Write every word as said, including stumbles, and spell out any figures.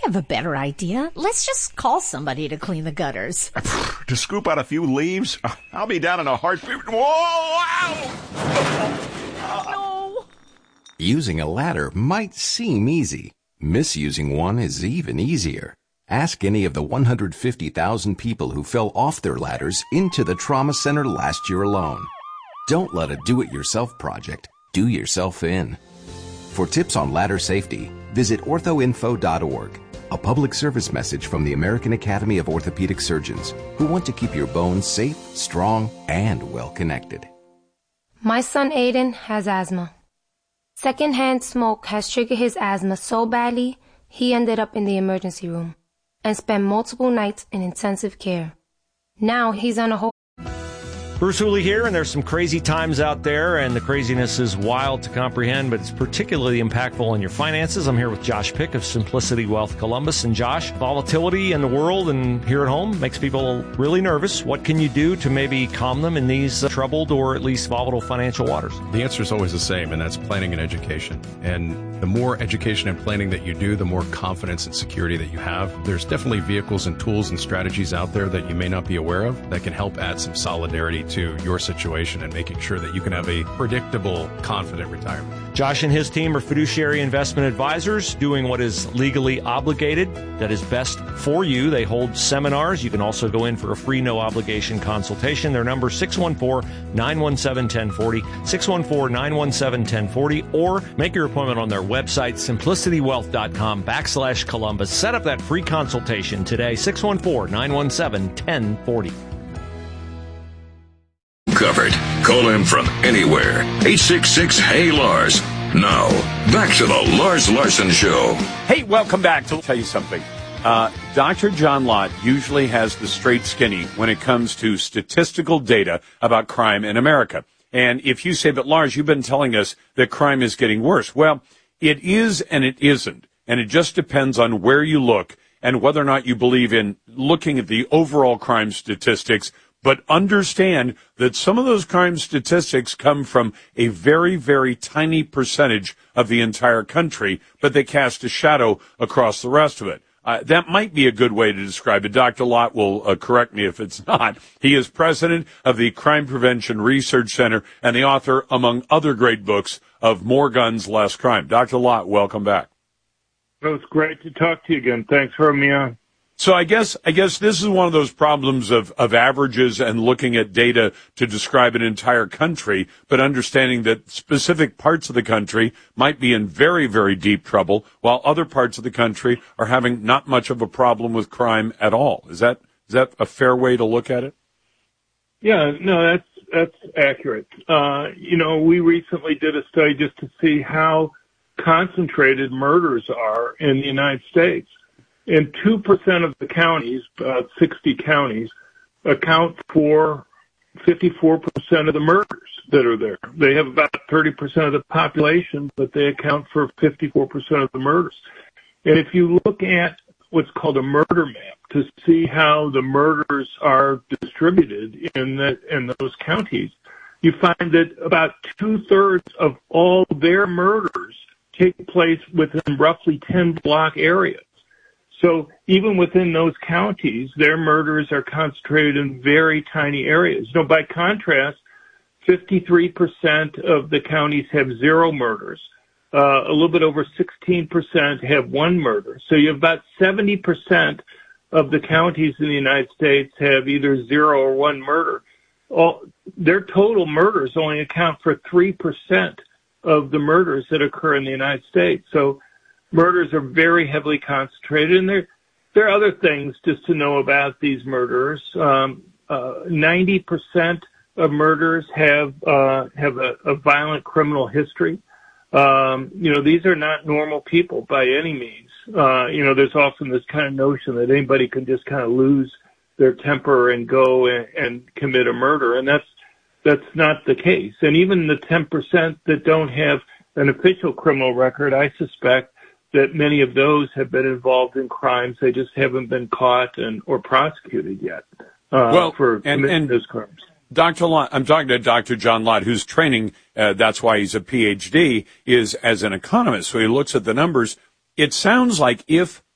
have a better idea. Let's just call somebody to clean the gutters. To scoop out a few leaves? I'll be down in a heartbeat. Whoa! Ow! No! Using a ladder might seem easy. Misusing one is even easier. Ask any of the one hundred fifty thousand people who fell off their ladders into the trauma center last year alone. Don't let a do-it-yourself project do yourself in. For tips on ladder safety, visit ortho info dot org, a public service message from the American Academy of Orthopedic Surgeons, who want to keep your bones safe, strong, and well-connected. My son Aiden has asthma. Secondhand smoke has triggered his asthma so badly, he ended up in the emergency room and spent multiple nights in intensive care. Now he's on a whole... Bruce Hooley here, and there's some crazy times out there, and the craziness is wild to comprehend, but it's particularly impactful on your finances. I'm here with Josh Pick of Simplicity Wealth Columbus. And Josh, volatility in the world and here at home makes people really nervous. What can you do to maybe calm them in these uh, troubled or at least volatile financial waters? The answer is always the same, and that's planning and education. And the more education and planning that you do, the more confidence and security that you have. There's definitely vehicles and tools and strategies out there that you may not be aware of that can help add some solidarity to your situation and making sure that you can have a predictable, confident retirement. Josh and his team are fiduciary investment advisors doing what is legally obligated, that is best for you. They hold seminars. You can also go in for a free, no-obligation consultation. Their number is six one four, nine one seven, one oh four oh, six one four, nine one seven, one oh four oh, or make your appointment on their website, simplicitywealth.com backslash Columbus. Set up that free consultation today, six one four, nine one seven, one oh four oh. Covered. Call in from anywhere. eight six six, hey Lars. Now, back to the Lars Larson Show. Hey, welcome back. To tell you something. Uh, Doctor John Lott usually has the straight skinny when it comes to statistical data about crime in America. And if you say, but Lars, you've been telling us that crime is getting worse. Well, it is and it isn't. And it just depends on where you look and whether or not you believe in looking at the overall crime statistics. But understand that some of those crime statistics come from a very, very tiny percentage of the entire country, but they cast a shadow across the rest of it. Uh, that might be a good way to describe it. Doctor Lott will uh, correct me if it's not. He is president of the Crime Prevention Research Center and the author, among other great books, of More Guns, Less Crime. Doctor Lott, welcome back. Well, it's great to talk to you again. Thanks for having me on. So I guess I guess this is one of those problems of, of averages and looking at data to describe an entire country, but understanding that specific parts of the country might be in very, very deep trouble, while other parts of the country are having not much of a problem with crime at all. Is that is that a fair way to look at it? Yeah, no, that's that's accurate. Uh, you know, we recently did a study just to see how concentrated murders are in the United States. And two percent of the counties, about sixty counties, account for fifty-four percent of the murders that are there. They have about thirty percent of the population, but they account for fifty-four percent of the murders. And if you look at what's called a murder map to see how the murders are distributed in the, in those counties, you find that about two-thirds of all their murders take place within roughly ten block areas. So even within those counties, their murders are concentrated in very tiny areas. You know, by contrast, fifty-three percent of the counties have zero murders. Uh, a little bit over sixteen percent have one murder. So you have about seventy percent of the counties in the United States have either zero or one murder. All, their total murders only account for three percent of the murders that occur in the United States. So murders are very heavily concentrated, and there, there are other things just to know about these murderers. Um, uh, ninety percent of murders have uh, have a, a violent criminal history. Um, you know, these are not normal people by any means. Uh, you know, there's often this kind of notion that anybody can just kind of lose their temper and go and, and commit a murder, and that's that's not the case. And even the ten percent that don't have an official criminal record, I suspect that many of those have been involved in crimes. They just haven't been caught and or prosecuted yet uh, well, for and, committing and those crimes. Doctor Lott, I'm talking to Doctor John Lott, whose training, uh, that's why he's a P H D, is as an economist. So he looks at the numbers. It sounds like if